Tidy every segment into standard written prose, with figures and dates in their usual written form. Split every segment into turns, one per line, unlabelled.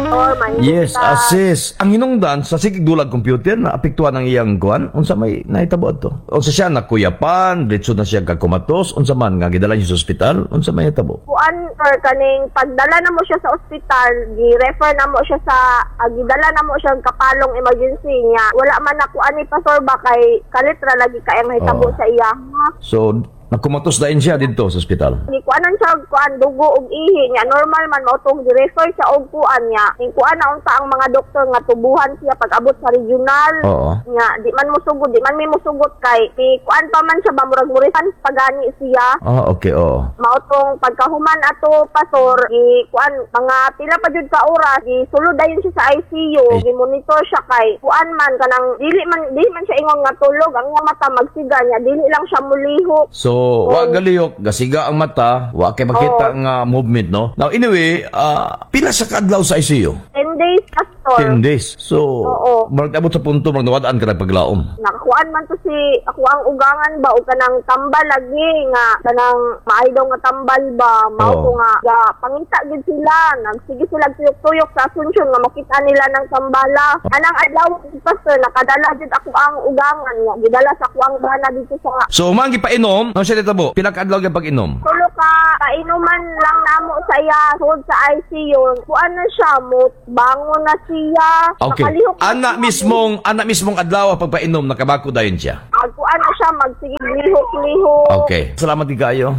or may
Yes, sis. Ang hinungdan sa sikigdulag computer na apektuhan ang iyang kuan, unsa may nahitabo to? Unsa siya nakuyapan, diretso na siya kakumatos, unsa man nga gidala niya sa ospital, unsa may nahitabo?
Kuan or kaning pagdala na mo siya sa ospital, gi-refer na mo siya sa gidala na mo siya kapalong emergency niya. Wala man na kuan ni pastor ba kay kalitra lagi kay ang nahitabo sa iya.
So, nakumatos dahin siya dito sa ospital.
Ni kuanan siya kuan dugo ug ihi niya, normal man mo tong gi-refer siya og kuan niya. Ning kuan na unta ang mga doktor nga tubuhan siya pag abot sa regional. Nya di man mo sugod, di man mi mosugot kay ni kuan pa man siya ba murag murisan pagani siya.
Okay,
Mao tong pagkahuman ato pastor, gi kuan mga pila pa jud ka oras, gi sulod dayon siya sa ICU, gi monitor siya kay kuan man kanang dili man siya ingon nga tulog, ang iyang mata magsiga niya, dili lang siya mulihok.
So, wa galiyok, gasiga ang mata, wa kay makita nga movement, no? Now, anyway, pila sa kadlaw sa ICU?
10 days, pastor.
10 days. So, marag abot sa punto, marag nawadaan ka na paglaom.
Nakakuan man to si, ako ang ugangan ba, o kanang tambal lagi, nga, kanang maayo daw nga tambal ba, mao ko nga, pangita gid sila, nagsige sila tuyok-tuyok sa Asunsyon, nga makita nila ng tambala. Anang adlaw, pastor, nakadala jud ako ang ugangan, nga, gidala sa ako ang bana dito sa
So, mangi pa inom, ano siya ditabo? Pila ka adlaw ka pag-inom?
Tulo ka, kainuman lang namo sa iya, sud sa ICU. Kuan na siya, bangon na siya.
Okay. Anak mismong adlaw pagpainom, nakabako dayon siya.
Kuan na siya, magsigig lihok-lihok.
Okay. Salamat di kayo.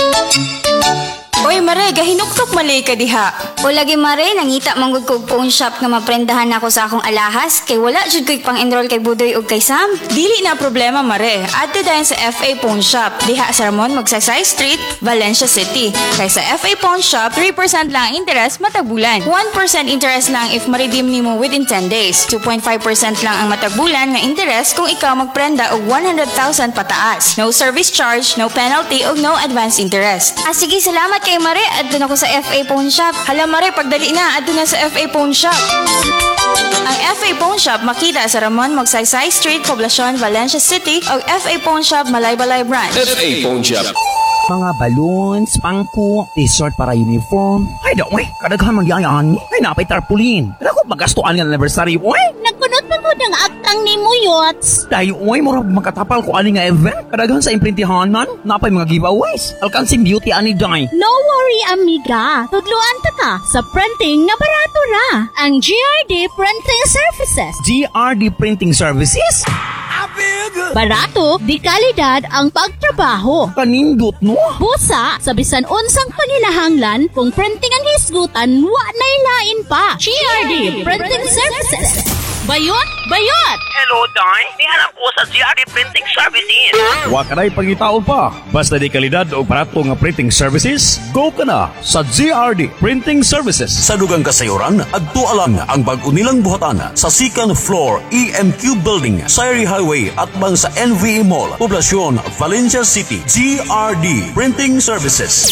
Oy, Mare, gahinuktok mali ka diha.
O lagi Mare, nangita manggod ko phone shop nga maprendahan ako sa akong alahas kay wala jud ko'y pang-enroll kay Budoy ug kay Sam.
Dili na problema, Mare. Adto dayon sa FA Pawn Shop. Diha sa Ramon, Magsaysay Street, Valencia City. Kay sa FA Pawn Shop, 3% lang ang interest matag bulan. 1% interest lang if ma-redeem nimo within 10 days. 2.5% lang ang matag bulan nga interest kung ikaw magprenda og 100,000 pataas. No service charge, no penalty ug no advance interest.
Sige, salamat kay Mare, adto na ko sa FA Pawn Shop.
Hala Mare, pagdali na, adto na sa FA Pawn Shop. Ang FA Pawn Shop makita sa Ramon, Magsaysay Street, Poblacion, Valencia City o FA Pawn Shop, Malaybalay Branch.
FA Pawn Shop.
Mga balloons, pangko, t-shirt para uniform. Ay, daw, kadaghan magyayaan. Ay, napay tarpulin. Ako, magastuan ng anniversary,
Nagpunot pa ko ng aktang ni mo, Yots.
Dahil, mura makatapal ko ani nga event. Kadaghan sa imprintihanan, napay mga giveaways. Alkansing beauty ani day.
No worry, amiga. Tudluan ta ka sa printing na barato ra. Ang GRD Printing Services.
GRD Printing Services?
Barato, di kalidad ang pagtrabaho.
Kanindot, no?
Busa, sa bisan unsang paninahanglan, kung printing ang hisgutan, wa na'y lain pa. GRD Printing Services. Bayot!
Hello, Day. Nihanap ko sa GRD Printing Services. Wa ka na'y pangitaon pa. Basta di kalidad o barato nga printing services, go ka na sa GRD Printing Services.
Sa dugang kasayuran, adto alang ang bag-o nilang buhatan sa second floor EMQ Building, Sayri Highway at bang sa NVE Mall, Poblacion, Valencia City. GRD Printing Services.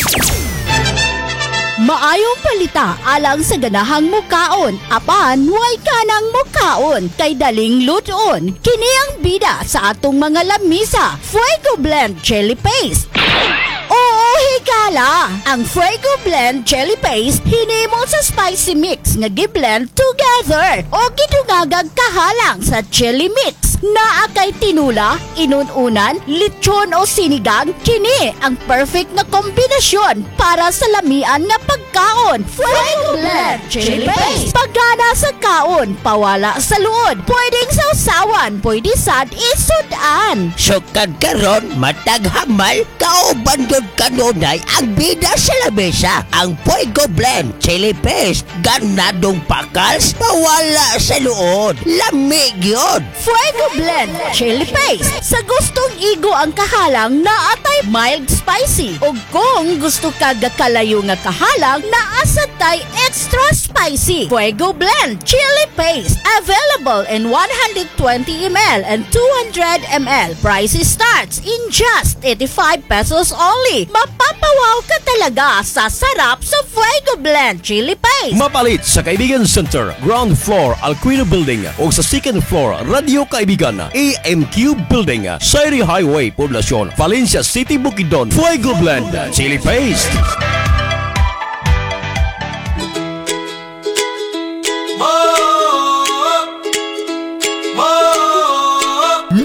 Maayong palita alang sa ganahang mukaon. Apan, way ka ng mukaon. Kay daling luton. Kini ang bida sa atong mga lamisa. Fuego Blend Chili Paste. Oo, higala! Ang Fuego Blend Chili Paste hinimo sa spicy mix nga gi-blend together o gidungagag kahalang sa chili mix. Naakay tinula, inununan, lechon o sinigang, kini ang perfect na kombinasyon para sa lamian nga pagkaon. Fuego Blend Chili Paste. Pagana sa kaon, pawala sa luod. Pwedeng sausawan, pwede sad isudan.
Sukad karon matag hamal, kauban yun kanunay ang bida sa lamesa. Ang Fuego Blend Chili Paste, ganadong pakals, pawala sa luod. Lamig yun.
Fuego Blend Chili Paste. Sa gustong igo ang kahalang na atay mild spicy. O kung gusto ka kalayo nga kahalang na asatay extra spicy. Fuego Blend Chili Paste. Available in 120 ml and 200 ml. Price starts in just 85 pesos only. Mapapawaw ka talaga sa sarap sa Fuego Blend Chili Paste.
Mapalit sa Kaibigan Center, ground floor, Alquino Building o sa second floor, Radio Kaibigan, AMQ Building, Sayri Highway, Poblacion, Valencia City, Bukidnon. Fuego Blend Chili Paste.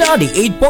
98.1